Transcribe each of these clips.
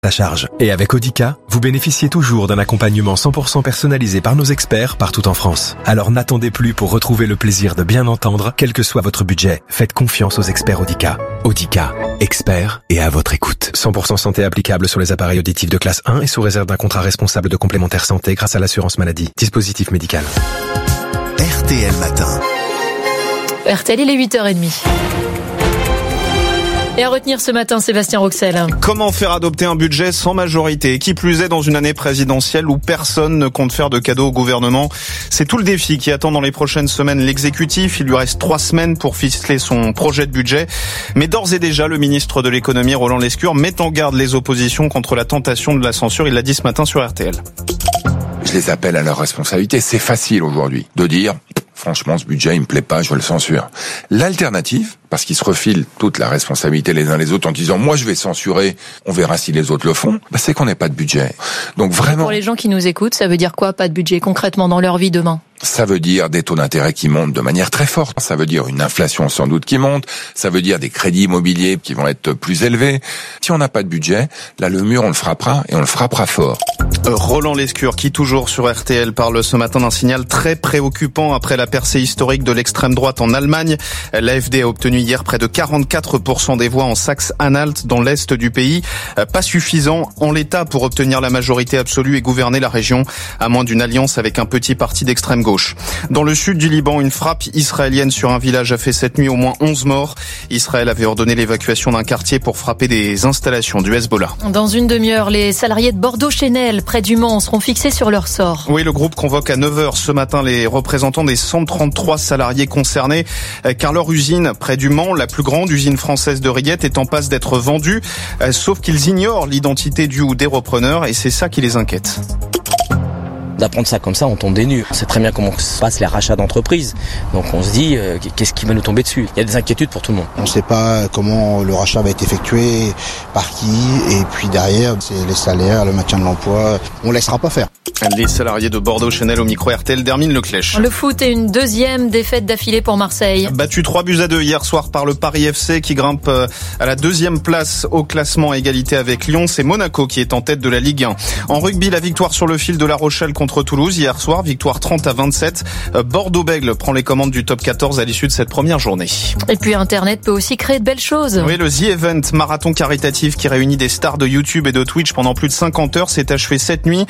à charge. Et avec Audica, vous bénéficiez toujours d'un accompagnement 100% personnalisé par nos experts partout en France. Alors n'attendez plus pour retrouver le plaisir de bien entendre, quel que soit votre budget. Faites confiance aux experts Audica. Audica, experts et à votre écoute. 100% santé applicable sur les appareils auditifs de classe 1 et sous réserve d'un contrat responsable de complémentaire santé grâce à l'assurance maladie. Dispositif médical. RTL Matin. RTL, il est 8h30. Et à retenir ce matin, Sébastien Roxel. Comment faire adopter un budget sans majorité, qui plus est dans une année présidentielle où personne ne compte faire de cadeaux au gouvernement? C'est tout le défi qui attend dans les prochaines semaines l'exécutif. Il lui reste 3 semaines pour ficeler son projet de budget. Mais d'ores et déjà, le ministre de l'économie, Roland Lescure, met en garde les oppositions contre la tentation de la censure. Il l'a dit ce matin sur RTL. Je les appelle à leur responsabilité. C'est facile aujourd'hui de dire... Franchement, ce budget, il me plaît pas, je le censure. L'alternative, parce qu'ils se refilent toute la responsabilité les uns les autres en disant, moi, je vais censurer, on verra si les autres le font, c'est qu'on n'ait pas de budget. Donc vraiment. Pour les gens qui nous écoutent, ça veut dire quoi, pas de budget concrètement dans leur vie demain? Ça veut dire des taux d'intérêt qui montent de manière très forte. Ça veut dire une inflation sans doute qui monte. Ça veut dire des crédits immobiliers qui vont être plus élevés. Si on n'a pas de budget, là, le mur, on le frappera et on le frappera fort. Roland Lescure, qui toujours sur RTL parle ce matin d'un signal très préoccupant après la percée historique de l'extrême droite en Allemagne. L'AfD a obtenu hier près de 44% des voix en Saxe-Anhalt dans l'est du pays. Pas suffisant en l'état pour obtenir la majorité absolue et gouverner la région, à moins d'une alliance avec un petit parti d'extrême gauche. Dans le sud du Liban, une frappe israélienne sur un village a fait cette nuit au moins 11 morts. Israël avait ordonné l'évacuation d'un quartier pour frapper des installations du Hezbollah. Dans une demi-heure, les salariés de Bordeaux-Chenel, près du Mans, seront fixés sur leur sort. Oui, le groupe convoque à 9h ce matin les représentants des 133 salariés concernés, car leur usine près du Mans, la plus grande usine française de rillettes, est en passe d'être vendue, sauf qu'ils ignorent l'identité du ou des repreneurs et c'est ça qui les inquiète. D'apprendre ça comme ça, on tombe des nues. On sait très bien comment se passent les rachats d'entreprises. Donc on se dit, qu'est-ce qui va nous tomber dessus? Il y a des inquiétudes pour tout le monde. On ne sait pas comment le rachat va être effectué, par qui, et puis derrière, c'est les salaires, le maintien de l'emploi. On ne laissera pas faire. Les salariés de Bordeaux-Chenel au micro RTL, Dermine Leclèche. Le foot est une deuxième défaite d'affilée pour Marseille. Battu 3-2 hier soir par le Paris FC qui grimpe à la 2e place au classement à égalité avec Lyon. C'est Monaco qui est en tête de la Ligue 1. En rugby, la victoire sur le fil de La Rochelle contre Toulouse hier soir, victoire 30-27. Bordeaux-Bègles prend les commandes du top 14 à l'issue de cette première journée. Et puis Internet peut aussi créer de belles choses. Oui, le The Event, marathon caritatif qui réunit des stars de YouTube et de Twitch pendant plus de 50 heures, s'est achevé cette nuit.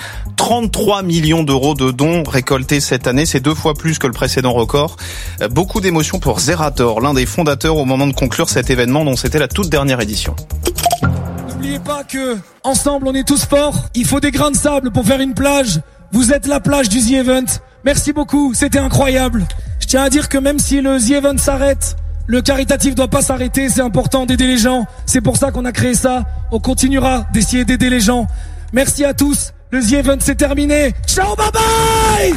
33 millions d'euros de dons récoltés cette année, c'est 2 fois plus que le précédent record. Beaucoup d'émotions pour Zerator, l'un des fondateurs au moment de conclure cet événement dont c'était la toute dernière édition. N'oubliez pas que ensemble on est tous forts. Il faut des grains de sable pour faire une plage. Vous êtes la plage du The Event. Merci beaucoup, c'était incroyable. Je tiens à dire que même si le The Event s'arrête, le caritatif doit pas s'arrêter, c'est important d'aider les gens. C'est pour ça qu'on a créé ça. On continuera d'essayer d'aider les gens. Merci à tous. Le The Event c'est terminé. Ciao, bye bye.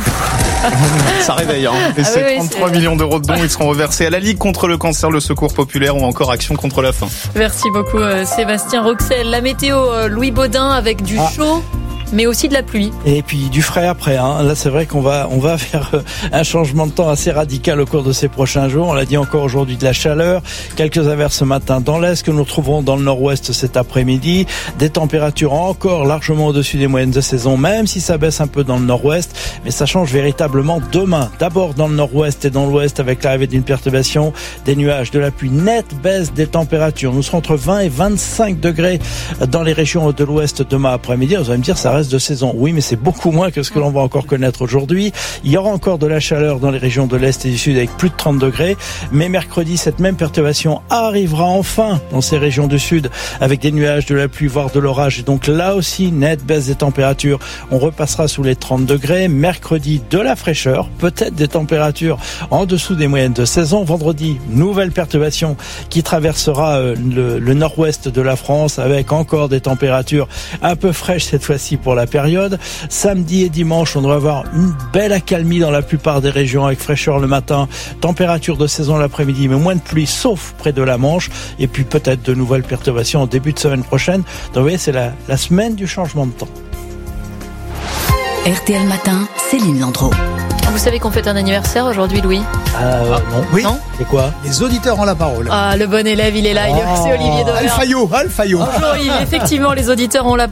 Ça réveille, hein. Et ces 33 millions d'euros de dons, ils seront reversés à la Ligue contre le cancer, le Secours populaire ou encore Action contre la faim. Merci beaucoup Sébastien Roxel. La météo, Louis Baudin, avec du chaud, mais aussi de la pluie. Et puis du frais après, hein. Là c'est vrai qu'on va faire un changement de temps assez radical au cours de ces prochains jours. On l'a dit encore aujourd'hui, de la chaleur, quelques averses ce matin dans l'est que nous retrouverons dans le nord-ouest cet après-midi, des températures encore largement au-dessus des moyennes de saison, même si ça baisse un peu dans le nord-ouest, mais ça change véritablement demain. D'abord dans le nord-ouest et dans l'ouest avec l'arrivée d'une perturbation, des nuages, de la pluie, nette baisse des températures. Nous serons entre 20 et 25 degrés dans les régions de l'ouest demain après-midi. Vous allez me dire, ça reste de saison. Oui, mais c'est beaucoup moins que ce que l'on va encore connaître aujourd'hui. Il y aura encore de la chaleur dans les régions de l'Est et du Sud avec plus de 30 degrés. Mais mercredi, cette même perturbation arrivera enfin dans ces régions du Sud avec des nuages, de la pluie, voire de l'orage. Et donc là aussi, nette baisse des températures. On repassera sous les 30 degrés. Mercredi, de la fraîcheur. Peut-être des températures en dessous des moyennes de saison. Vendredi, nouvelle perturbation qui traversera le nord-ouest de la France avec encore des températures un peu fraîches cette fois-ci pour la période. Samedi et dimanche, on devrait avoir une belle accalmie dans la plupart des régions avec fraîcheur le matin, température de saison l'après-midi, mais moins de pluie sauf près de la Manche, et puis peut-être de nouvelles perturbations au début de semaine prochaine. Donc vous voyez, c'est la semaine du changement de temps. RTL Matin, Céline Landreau. vous savez qu'on fête un anniversaire aujourd'hui, Louis? Non. Oui. Non. C'est quoi? Les auditeurs ont la parole. Ah, le bon élève, il est là. C'est Olivier Dauvert. Alphayo. Bonjour Olivier, effectivement, les auditeurs ont la